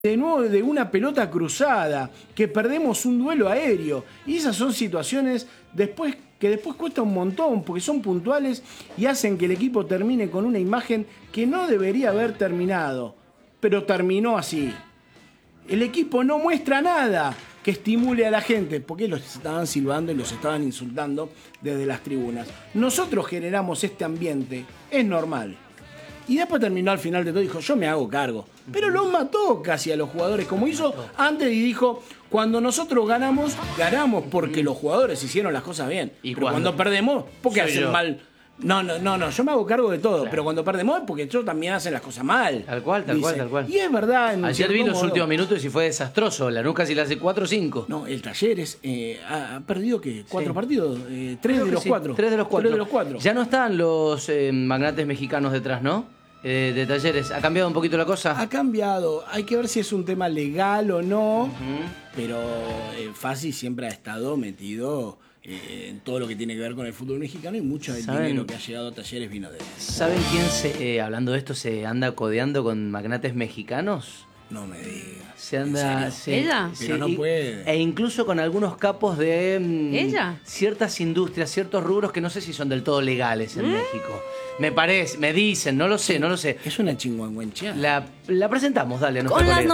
de nuevo de una pelota cruzada, que perdemos un duelo aéreo. Y esas son situaciones que después cuesta un montón, porque son puntuales y hacen que el equipo termine con una imagen que no debería haber terminado, pero terminó así. El equipo no muestra nada que estimule a la gente, porque los estaban silbando y los estaban insultando desde las tribunas. Nosotros generamos este ambiente, es normal. Y después terminó al final de todo y dijo, yo me hago cargo. Pero los mató casi a los jugadores, como hizo antes, y dijo, cuando nosotros ganamos porque los jugadores hicieron las cosas bien. Pero cuando perdemos, porque hacen mal. No, yo me hago cargo de todo, pero cuando perdemos es porque ellos también hacen las cosas mal. Tal cual. Y es verdad. Ayer vino los últimos minutos y fue desastroso. Lanús casi le hace 4 o 5. No, el Talleres ha perdido, ¿qué? ¿4 partidos? 3 de los 4. 3 de los 4. Ya no están los magnates mexicanos detrás, ¿no? De Talleres. ¿Ha cambiado un poquito la cosa? Ha cambiado. Hay que ver si es un tema legal o no. Pero Fassi siempre ha estado metido en todo lo que tiene que ver con el fútbol mexicano, y mucho del dinero que ha llegado a Talleres vino de él. ¿Saben quién, hablando de esto, se anda codeando con magnates mexicanos? No me digas. Se anda. ¿Ella? Pero no puede. E incluso con algunos capos de ¿Ella? ciertas industrias, ciertos rubros que no sé si son del todo legales en México. Me parece, me dicen, no lo sé. Es una chingüengüencha. La presentamos, dale, a nuestro Con colega.